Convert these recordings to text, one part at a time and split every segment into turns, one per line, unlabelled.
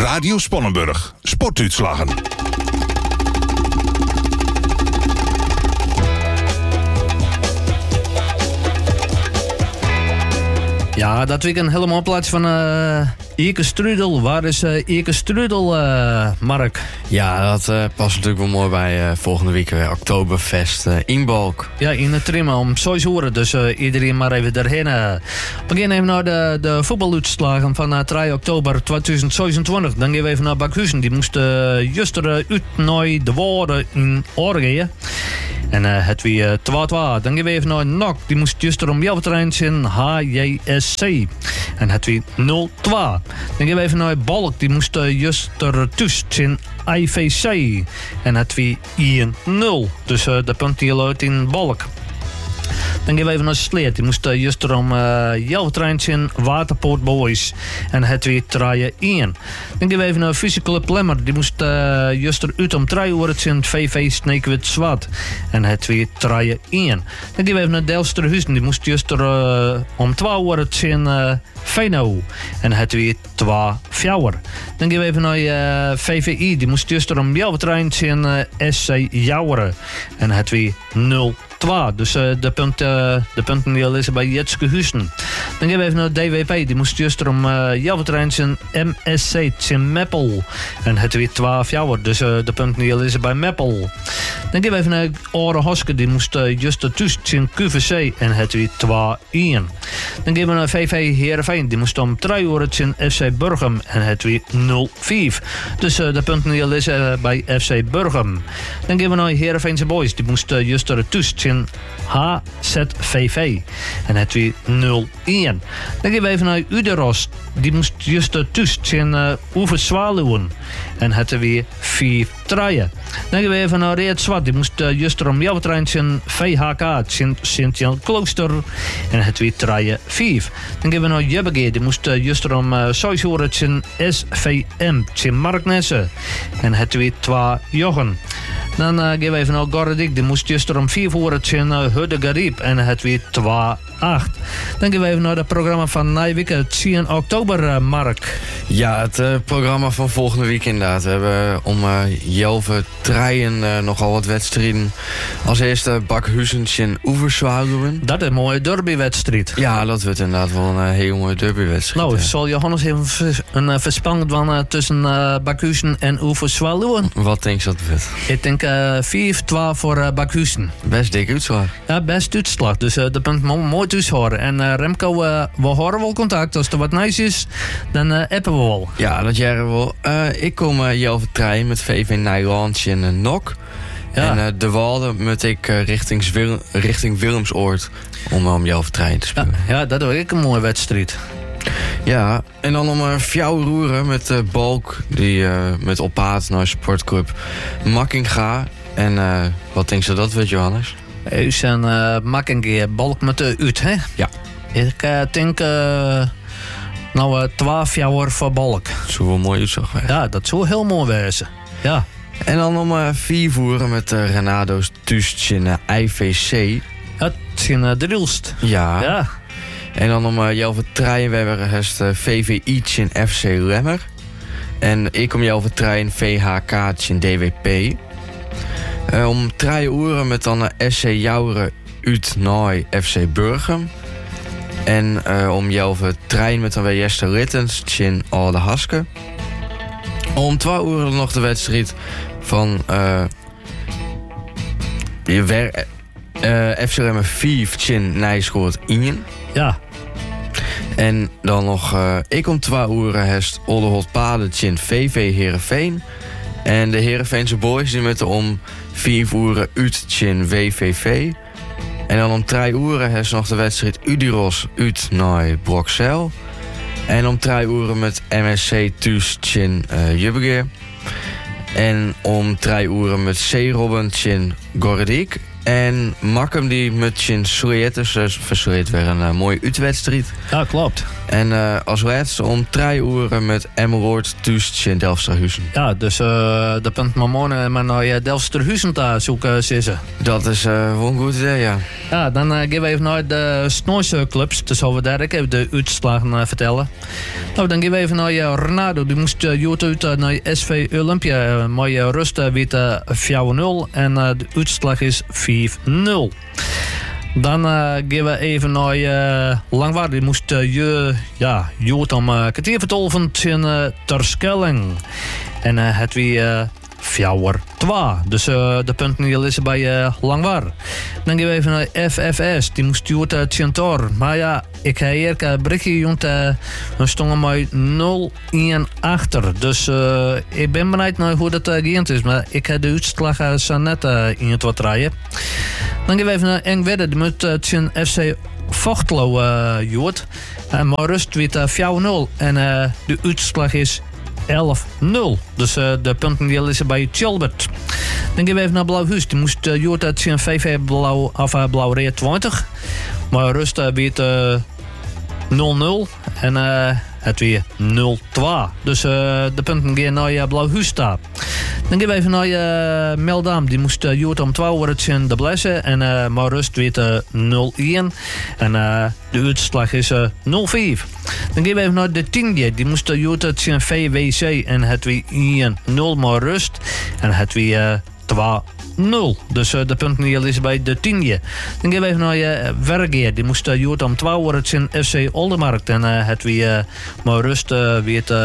Radio Spannenburg. Sportuitslagen.
Ja, dat weekend helemaal op plaats van Ike Strudel. Waar is Ike Strudel, Mark?
Ja, dat past natuurlijk wel mooi bij volgende week weer Oktoberfest in Balk.
Ja, in het trimmen om 6 uur. Dus iedereen maar even daarheen. We beginnen even naar de voetbaluitslagen van 3 oktober 2026. Dan gaan we even naar Bakhuizen. Die moesten juist uit naar de Woorden in Orgeën. En het weer 2-2. Dan gaan we even naar NOC. Die moest juist om jouw terrein in HJSC. En het weer 0-2. Dan gaan we even naar Balk. Die moest juist tussen in IVC. En het weer 1-0. Dus de punt die luidt in Balk. Dan gaan we even naar Sleet. Die moest juist om jouw treintje in Waterpoort Boys. En het weer 3-1. Dan gaan we even naar Fysioclub Lemmer. Die moest juist uit om 3 uur in VV Sneekwit Zwart. En het weer 3-1. Dan gaan we even naar Delfsterhuizen. Die moest juist om 2 uur in Veno. En het weer 2-4. Dan gaan we even naar VVI. Die moest juist om jouw treintje in SC Jouweren. En het weer 0. Dus de punten die al is bij Jetske Huizen. Dan gaan we even naar DWP. Die moest juist om jouw trein zijn MSC in Meppel. En het weer 12 jaar. Dus de punten die al is bij Meppel. Dan gaan we even naar Ore Hoske. Die moest juist tussen in QVC. En het weer 2-1. Dan gaan we naar VV Heerenveen. Die moest om 3 uur in FC Burgum. En het weer 0-5. Dus de punten die al is bij FC Burgum. Dan gaan we naar Heerenveense Boys. Die moest juist tussen in HZVV. En het weer 0-1. Dan gaan we even naar Uderos. Die moest juist tussen in Oever Zwaluwen. En het weer 4 treien. Dan gaan we even naar Reet Zwart. Die moest juist om jouw trein in VHK in Sint-Jan Klooster. En het weer 3-4. Dan gaan we naar Jubbege. Die moest juist om 6 uur in SVM in Marknesse. En het weer 2 Jochen. Dan gaan we even naar Gordik. Die moest juist om 4 uur in Hudde Gariep. En het weer 2-8. Dan gaan we even naar het programma van Nijweke 10 oktober, Mark.
Ja, het programma van volgende week inderdaad. We hebben om Jelve treien nogal wat wedstrijden. Als eerste Bakhuizen in Oeverzwaluwen.
Dat is een mooie derbywedstrijd.
Ja, dat wordt inderdaad wel een hele mooie derbywedstrijd.
Nou, zal Johannes even een verspannend van tussen Bakhuizen en Oeverzwaluwen?
Wat denk je dat het wordt?
Ik denk 4-2 voor Bakhuizen.
Best dik uitslag.
Ja, best uitslag. Dus dat punt mooi thuis horen. En Remco, we horen wel contact. Als er wat nice is, dan appen we wel.
Ja, dat jaren we wel. Ik kom Jelve trein met VV Nijlandje in NOC. Ja. En de Walden moet ik richting Willemsoord om Jelve trein te spelen.
Ja, dat was ik een mooie wedstrijd.
Ja, en dan om Fjouw roeren met Balk, die met Oppaat naar sportclub Makkinga. En wat denk je dat wordt, Johannes?
U zijn Makkinga, Balk met de uit, hè?
Ja.
Ik denk 12 jaar voor Balk.
Dat zou wel mooi uitzag zijn.
Ja, dat zou heel mooi wezen. Ja.
En dan om 4 voeren met Renado's Tustje in IVC.
Het is in Drilst.
Ja. En dan om Jelve trein, we hebben het VVI in FC Lemmer. En ik om Jelve trein VHK in DWP. Om 3 uur met dan SC Jouweren uit naar FC Burgum. En om Jelve trein met dan weer Jester Rittens in Oude Haske. Om 2 uur nog de wedstrijd van FC Lemmer 5 in Nijschoort Ingen.
Ja.
En dan nog, ik om 2 uur heeft Olderholt Paden in VV Heerenveen. En de Heerenveense Boys die moeten om 4 uur uit in WVV. En dan om 3 uur heeft nog de wedstrijd Udiros uit naar Broxel. En om 3 uur met MSC thuis in Jubbege. En om 3 uur met C-Robben in Gordik. En Makkum die met zijn Suriet, dus versuriet weer een mooie uitwedstrijd.
Ja, klopt.
En als laatste om 3 uur met Emmeloord thuis in Delfsterhuizen.
Ja, dus de punt Mamone maar naar Delfsterhuizen te zoeken zitten.
Dat is wel een goed idee, ja.
Ja, dan gaan we even naar de snoeisclubs. Dus zullen we daar even de uitslagen vertellen. Nou, dan gaan we even naar Renado. Die moest uit naar SV Olympia. Mooie rust weet 4-0 en de uitslag is 4-0. Dan gaan we even naar Langwaard. Die moest Jood om kwartier vertolven in Terschelling. En het weer 4-2. Dus de punten die liggen bij Langwaard. Dan gaan we even naar FFS. Die moest Jood Centaur. Maar ja, ik heb hier een berichtje jongt. We stonden maar 0-1 achter. Dus ik ben benieuwd naar hoe dat geënt is. Maar ik heb de uitslag zo net in het wat rijden. Dan gaan we even naar Engwedde. Die moet FC Vochtlo Jood. Maar rust weet 4-0. En de uitslag is 11-0. Dus de punten die liggen bij Chilbert. Dan gaan we even naar Blauwhuis. Die moest Jood uit zijn 5 Blauw-Reed 20. Maar rust weet 0-0. En het weer 0-2. Dus de punten gaan naar Blauwhuis staan. Dan gaan we even naar Meldam. Die moest Jood om 2 uur in de blessen. En maar rust weet 0-1. En de uitslag is 0-5. Dan gaan we even naar de 10. Die moest Jood in VWC. En het weer 1-0 maar rust. En het weer 2-0. Dus de punten hier liggen bij de 10. Dan gaan we even naar Vergeer. Die moest Jood om 2 uur in FC Oldermarkt. En het weer maar rust weet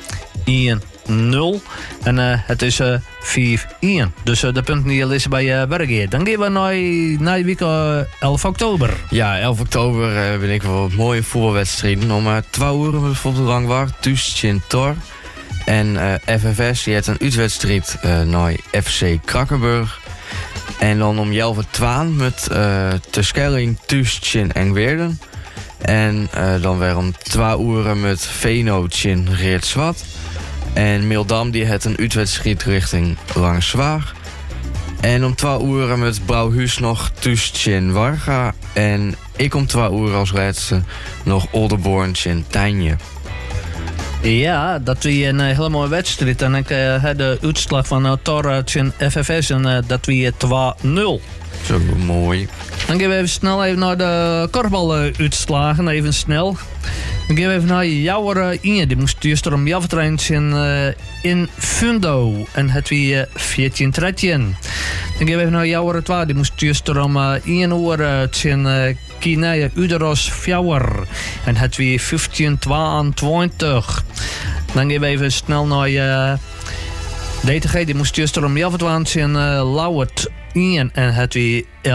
1-0. En het is 4-1. Dus de punten die liggen bij Vergeer. Dan gaan we naar week 11 oktober.
Ja, 11 oktober ben ik wel mooie voetbalwedstrijden. Om 2 uur bijvoorbeeld Langwaard, thuis in Tor. En FFS die heeft een uitwedstrijd naar FC Krakkenburg. En dan om 11:12 met Terschelling thuis in Engweerden. En dan weer om 2 uur met Veno in Reertswad. En Meldam die heeft een uitwedstrijd richting Langswaag. En om 2 uur met Blauwhuis nog thuis in Warga. En ik om 2 uur als laatste nog Oldenborn in Tijnje.
Ja, dat weer een hele mooie wedstrijd. En ik heb de uitslag van Torra in FFS en dat weer 2-0.
Zo mooi.
Dan gaan we even snel even naar de korfbaluitslagen, even snel. Dan gaan we even naar Jouwer Inge. Die moest juist om jou vertreinen in Fundo. En het weer 14-13. Dan gaan we even naar Jouwer 2. Die moest juist om 1 uur in Kineje Uderos Fjouwer. En het weer 15-22. Dan gaan we even snel naar DTG. Die moest juist om jou vertreinen in Lauwert 1. En het weer 11-12.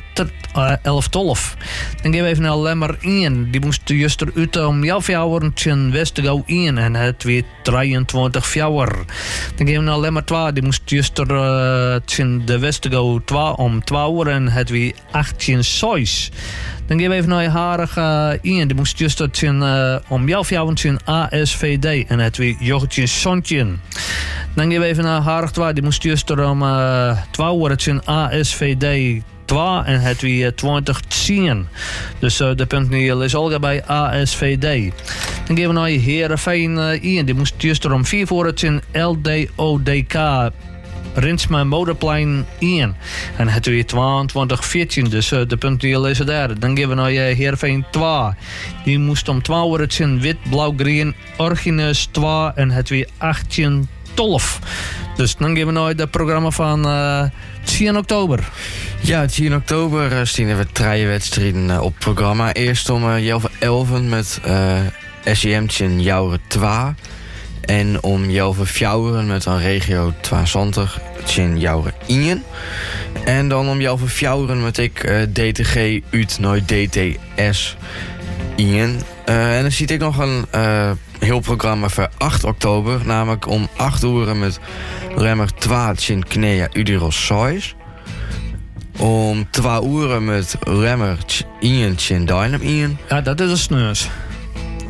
Dan gaan we even naar Lemmer 1. Die moest juist eruit om jouw fjouwer in Westergouw 1. En het weer 23 fjouwer. Dan gaan we naar Lemmer 2. Die moest juist in de Westergouw 2 om 12 uur. En het weer 18 6. Dan gaan we even naar Harig 1. Die moest juist om jouw fjouwer in ASVD. En het weer joggetje Sontje. Dan gaan we even naar Harig 2. Die moest juist om 12 uur in ASVD 2 en het weer 2010. Dus de punten hier is al bij ASVD. Dan gaan we naar Heerenveen 1. Die moest juist om 4 voor in LDODK. Rinsma Motorplein 1. En het weer 22-14. Dus de punten hier is daar. Dan gaan we naar Heerenveen 2. Die moest om 12 uur in wit-blauw-green Orginus 2 en het weer 18 12. Dus dan gaan we naar het programma van 10 oktober.
Ja, 10 oktober zien we 3 wedstrijden op programma. Eerst om 11 met SEM in Jouwer 2. En om 11 met een regio 22 in Jouwer 1. En dan om 11 met ik DTG uit naar DTS 1. En dan zie ik nog een heel programma voor 8 oktober. Namelijk om 8 uur met Remmer 2 in Knea Udiros 6. Om 2 uur met Remmer 1 in Dynam 1.
Ja, dat is een sneus.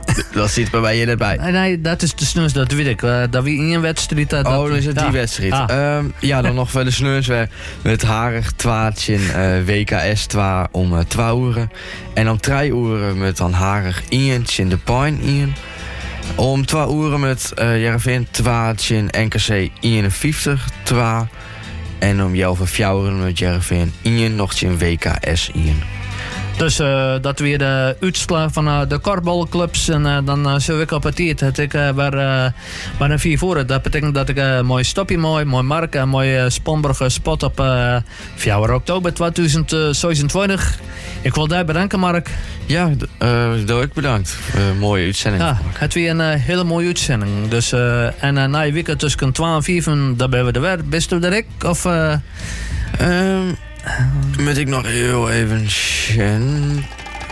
Dat zit bij mij hier net bij.
Nee, dat is de snus, dat weet ik. Dat wie in een wedstrijd...
Dan is het die wedstrijd. Dan nog wel de sneus weer met harig twaatje WKS 2 om 2 uur. En om 3 uur met dan harig eentje in de pijn in. Om 2 uur met Jereveen twaatje NKC 51 2. En om jou van 4 uur met Jereveen nog een WKS in.
Dus dat weer de uitslag van de korfbalclubs. En dan zou ik op het tijd dat ik waar een 4 voor. Dat betekent dat ik een mooi stopje, mooi mark, een mooi Spanburg spot op 4 oktober 2026. Ik wil daar bedanken, Mark.
Ja, door ik bedankt. Mooie uitzending.
Ja, het weer een hele mooie uitzending. Dus, en na je weekend tussen 12 en 4, dan ben we er weer. Bist u er ik? Of...
Moet ik nog heel even zien?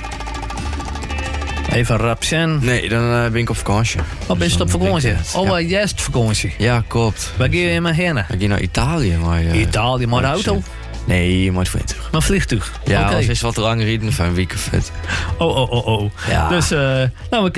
Even rap zijn.
Nee, dan ben ik op vakantie.
Oh, ben je op vakantie? Juist vakantie.
Ja, klopt.
Waar ga je maar heen?
Ik ga naar Italië, maar...
Italië, maar de auto?
Nee, maar het vliegtuig.
Maar vliegtuig?
Ja, als is wat lang rijden van een week of het.
Oh.
Ja.
Dus, we